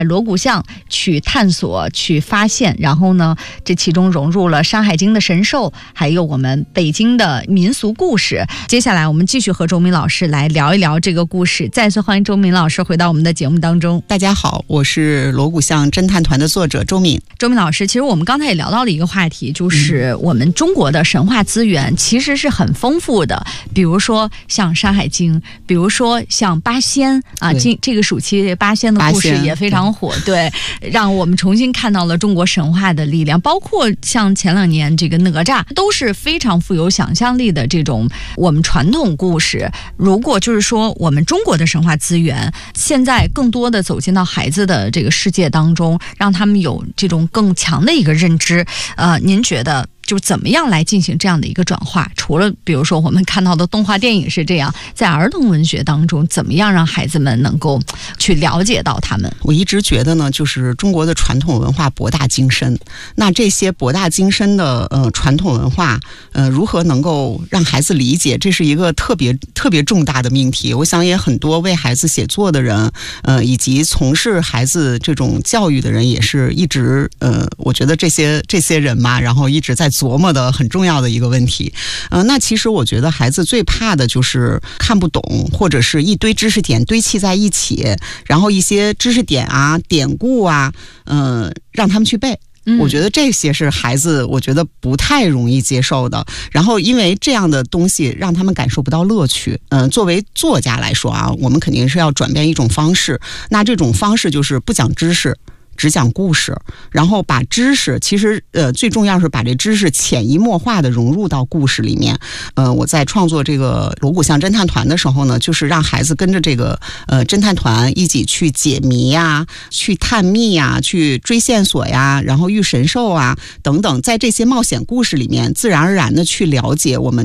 锣鼓巷去探索、去发现，然后呢，这其中融入了《山海经》的神兽，还有我们北京的民俗故事。接下来我们继续和周敏老师来聊一聊这个故事。再次欢迎周敏老师回到我们的节目当中。 大家好，我是锣鼓巷侦探团的作者周敏。 周敏老师，其实我们刚才也聊到了一个话题，就是我们中国的神话资源其实是很丰富的，比如说像《山海经》，比如说像八仙啊，这个暑期八仙的故事也非常火，对，让我们重新看到了中国神话的力量。包括像前2年这个哪吒，都是非常富有想象力的这种我们传统故事。如果就是说我们中国的神话资源现在更多的走进到孩子的这个世界当中，让他们有这种更强的一个认知，您觉得就怎么样来进行这样的一个转化？除了比如说我们看到的动画电影是这样，在儿童文学当中，怎么样让孩子们能够去了解到他们？ 我一直觉得呢，就是中国的传统文化博大精深。那这些博大精深的传统文化，如何能够让孩子理解，这是一个特别重大的命题。我想也很多为孩子写作的人，以及从事孩子这种教育的人，也是一直我觉得这些人嘛，然后一直在琢磨的很重要的一个问题。那其实我觉得孩子最怕的就是看不懂，或者是一堆知识点堆砌在一起，然后一些知识点啊、典故啊，让他们去背。我觉得这些是孩子我觉得不太容易接受的，然后因为这样的东西让他们感受不到乐趣。作为作家来说啊，我们肯定是要转变一种方式，那这种方式就是不讲知识，只讲故事，然后把知识，其实最重要是把这知识潜移默化的融入到故事里面。我在创作这个锣鼓巷侦探团的时候呢，就是让孩子跟着这个侦探团一起去解谜呀，去探秘呀，去追线索呀，然后遇神兽啊等等，在这些冒险故事里面自然而然的去了解我们